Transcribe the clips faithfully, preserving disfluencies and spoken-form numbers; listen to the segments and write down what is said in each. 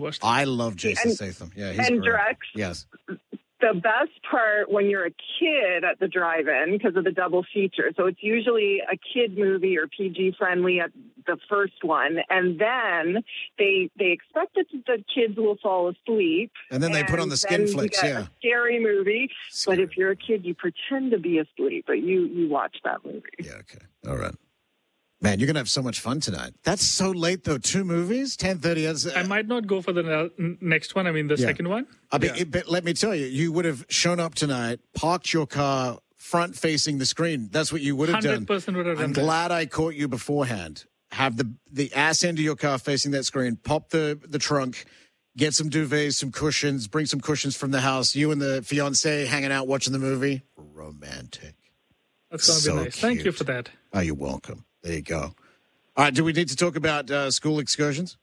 watch that. I love Jason And- Statham. Yeah, he's and great. Drex. Yes. The best part when you're a kid at the drive-in because of the double feature. So it's usually a kid movie or P G friendly at the first one, and then they they expect that the kids will fall asleep. And then they put on the skin then you flicks, get yeah. a scary movie. Scary. But if you're a kid, you pretend to be asleep, but you you watch that movie. Yeah, okay. All right. Man, you're going to have so much fun tonight. That's so late, though. Two movies, ten thirty. I might not go for the ne- next one. I mean, the Yeah. second one. I mean, Yeah. it, but let me tell you, you would have shown up tonight, parked your car front facing the screen. That's what you would have one hundred done. percent would have I'm done that. glad I caught you beforehand. Have the the ass end of your car facing that screen. Pop the, the trunk. Get some duvets, some cushions. Bring some cushions from the house. You and the fiance hanging out watching the movie. Romantic. That's going to So be nice. Thank you cute. for that. Oh, you're welcome. There you go. All right, do we need to talk about uh, school excursions?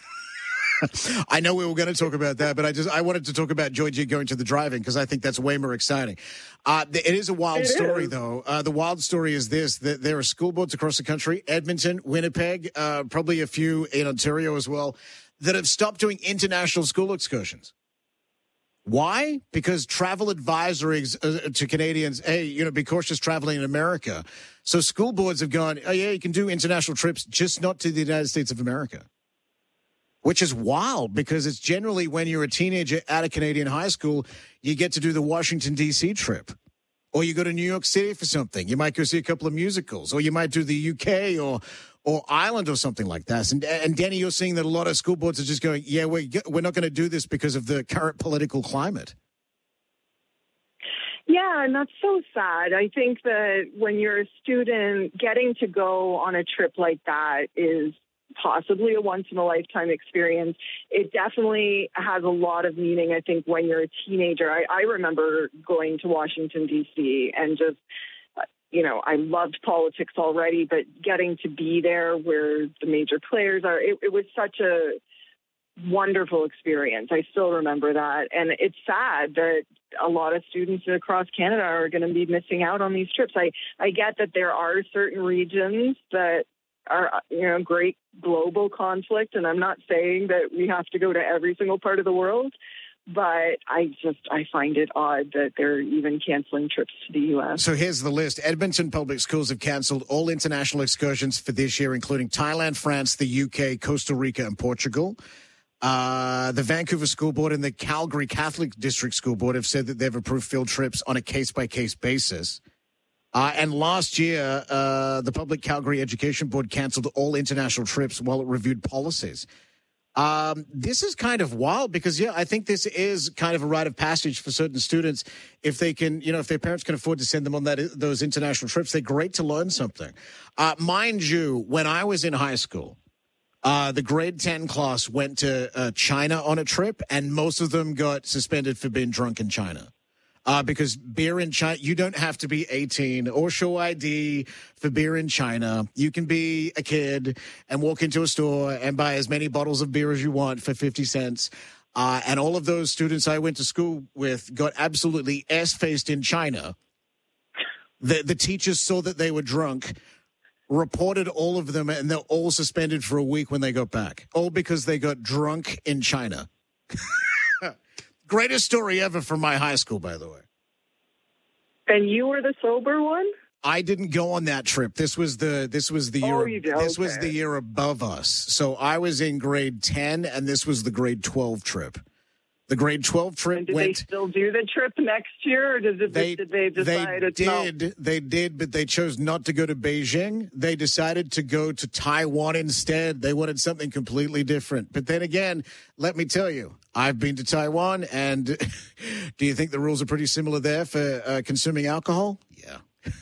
I know we were going to talk about that, but I just I wanted to talk about Georgia going to the drive-in because I think that's way more exciting. Uh, it is a wild It story, is. though. Uh, the wild story is this: that there are school boards across the country, Edmonton, Winnipeg, uh, probably a few in Ontario as well, that have stopped doing international school excursions. Why? Because travel advisories uh, to Canadians, hey, you know, be cautious traveling in America. So school boards have gone, oh, yeah, you can do international trips, just not to the United States of America. Which is wild because it's generally when you're a teenager at a Canadian high school, you get to do the Washington, D C trip. Or you go to New York City for something. You might go see a couple of musicals. Or you might do the U K or or Ireland or something like that. And, and Danny, you're seeing that a lot of school boards are just going, yeah, we're, we're not going to do this because of the current political climate. Yeah, and that's so sad. I think that when you're a student, getting to go on a trip like that is possibly a once-in-a-lifetime experience. It definitely has a lot of meaning, I think, when you're a teenager. I, I remember going to Washington, D C, and just, you know, I loved politics already, but getting to be there where the major players are, it, it was such a wonderful experience. I still remember that. And it's sad that a lot of students across Canada are going to be missing out on these trips. I, I get that there are certain regions that are, you know, great global conflict, and I'm not saying that we have to go to every single part of the world, but I just, I find it odd that they're even canceling trips to the U S. So here's the list. Edmonton Public Schools have canceled all international excursions for this year, including Thailand, France, the U K, Costa Rica, and Portugal. Uh, the Vancouver School Board and the Calgary Catholic District School Board have said that they've approved field trips on a case-by-case basis. Uh, and last year, uh, the Public Calgary Education Board canceled all international trips while it reviewed policies. Um, this is kind of wild because, yeah, I think this is kind of a rite of passage for certain students. If they can, you know, if their parents can afford to send them on that those international trips, they're great to learn something. Uh, mind you, when I was in high school, uh, the grade ten class went to uh, China on a trip, and most of them got suspended for being drunk in China. Uh, because beer in China, you don't have to be eighteen or show I D for beer in China. You can be a kid and walk into a store and buy as many bottles of beer as you want for fifty cents. Uh, and all of those students I went to school with got absolutely ass-faced in China. The, the teachers saw that they were drunk, reported all of them, and they're all suspended for a week when they got back. All because they got drunk in China. Greatest story ever from my high school, by the way. And you were the sober one? I didn't go on that trip. This was the this was the Oh, year you did? this was Okay. the year above us. So I was in grade ten, and this was the grade twelve trip. The grade twelve trip And did went. they still do the trip next year, or did, it, They, did they decide they it's not? did, they did, but they chose not to go to Beijing. They decided to go to Taiwan instead. They wanted something completely different. But then again, let me tell you, I've been to Taiwan, and do you think the rules are pretty similar there for uh, consuming alcohol? Yeah.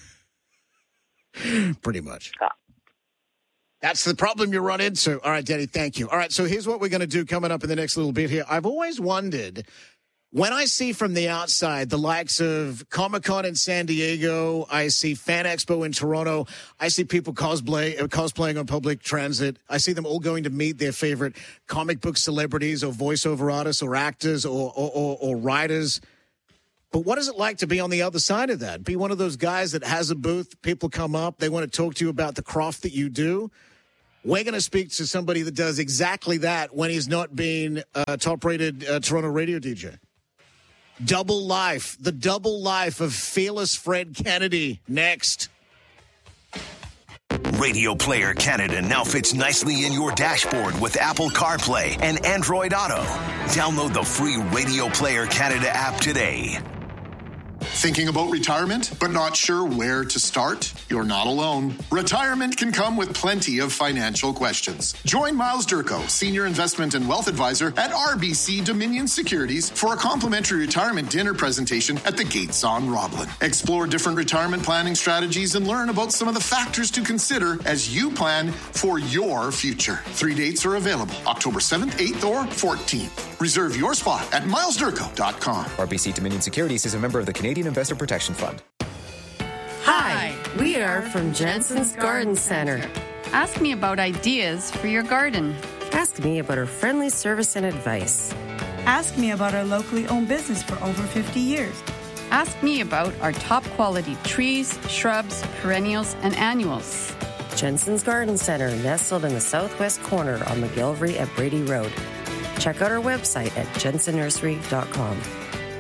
Pretty much. Ah. That's the problem you run into. All right, Danny, thank you. All right, so here's what we're going to do coming up in the next little bit here. I've always wondered, when I see from the outside the likes of Comic-Con in San Diego, I see Fan Expo in Toronto, I see people cosplay, uh, cosplaying on public transit, I see them all going to meet their favorite comic book celebrities or voiceover artists or actors or, or, or, or writers. But what is it like to be on the other side of that? Be one of those guys that has a booth, people come up, they want to talk to you about the craft that you do. We're going to speak to somebody that does exactly that when he's not being a top-rated uh, Toronto radio D J. Double life, the double life of fearless Fred Kennedy. Next. Radio Player Canada now fits nicely in your dashboard with Apple CarPlay and Android Auto. Download the free Radio Player Canada app today. Thinking about retirement, but not sure where to start? You're not alone. Retirement can come with plenty of financial questions. Join Miles Durko, Senior Investment and Wealth Advisor at R B C Dominion Securities, for a complimentary retirement dinner presentation at the Gates on Roblin. Explore different retirement planning strategies and learn about some of the factors to consider as you plan for your future. Three dates are available, October seventh, eighth, or fourteenth. Reserve your spot at miles durko dot com. R B C Dominion Securities is a member of the Canadian Investor Protection Fund. Hi, we are from Jensen's Garden Center. Ask me about ideas for your garden. Ask me about our friendly service and advice. Ask me about our locally owned business for over fifty years. Ask me about our top quality trees, shrubs, perennials, and annuals. Jensen's Garden Center, nestled in the southwest corner on McGillivray at Brady Road. Check out our website at jensen nursery dot com.